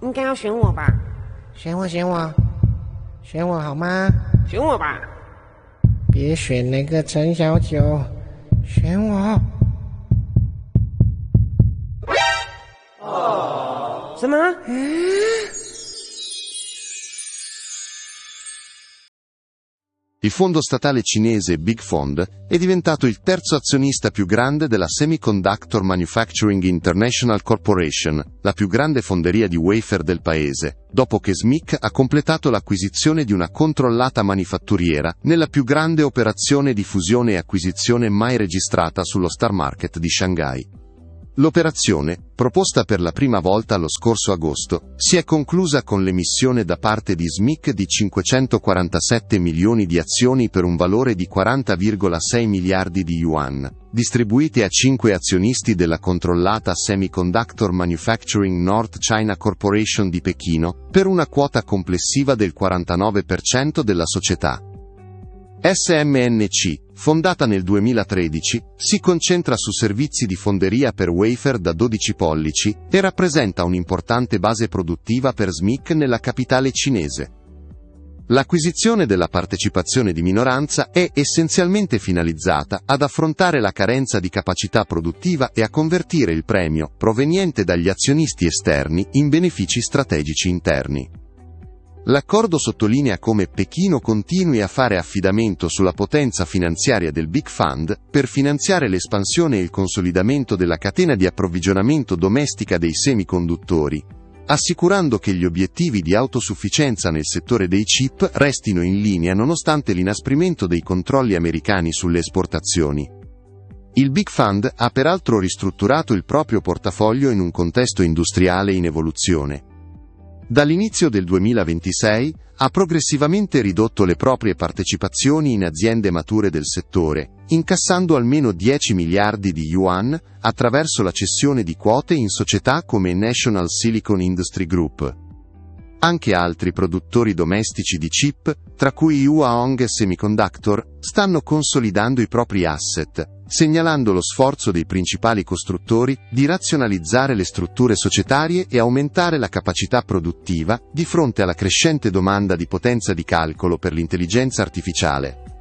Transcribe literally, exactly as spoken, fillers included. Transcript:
应该要选我吧？ 选我，选我，选我好吗？ 选我吧。 别选那个陈小九，选我。 哦，什么？ Il fondo statale cinese Big Fond è diventato il terzo azionista più grande della Semiconductor Manufacturing International Corporation, la più grande fonderia di wafer del paese, dopo che S M I C ha completato l'acquisizione di una controllata manifatturiera nella più grande operazione di fusione e acquisizione mai registrata sullo Star Market di Shanghai. L'operazione, proposta per la prima volta lo scorso agosto, si è conclusa con l'emissione da parte di S M I C di cinquecentoquarantasette milioni di azioni per un valore di quaranta virgola sei miliardi di yuan, distribuite a cinque azionisti della controllata Semiconductor Manufacturing North China Corporation di Pechino, per una quota complessiva del quarantanove per cento della società. S M N C, fondata nel duemilatredici, si concentra su servizi di fonderia per wafer da dodici pollici e rappresenta un'importante base produttiva per S M I C nella capitale cinese. L'acquisizione della partecipazione di minoranza è essenzialmente finalizzata ad affrontare la carenza di capacità produttiva e a convertire il premio, proveniente dagli azionisti esterni, in benefici strategici interni. L'accordo sottolinea come Pechino continui a fare affidamento sulla potenza finanziaria del Big Fund per finanziare l'espansione e il consolidamento della catena di approvvigionamento domestica dei semiconduttori, assicurando che gli obiettivi di autosufficienza nel settore dei chip restino in linea nonostante l'inasprimento dei controlli americani sulle esportazioni. Il Big Fund ha peraltro ristrutturato il proprio portafoglio in un contesto industriale in evoluzione. Dall'inizio del duemilaventisei ha progressivamente ridotto le proprie partecipazioni in aziende mature del settore, incassando almeno dieci miliardi di yuan attraverso la cessione di quote in società come National Silicon Industry Group. Anche altri produttori domestici di chip, tra cui Huawei Semiconductor, stanno consolidando i propri asset, segnalando lo sforzo dei principali costruttori di razionalizzare le strutture societarie e aumentare la capacità produttiva di fronte alla crescente domanda di potenza di calcolo per l'intelligenza artificiale.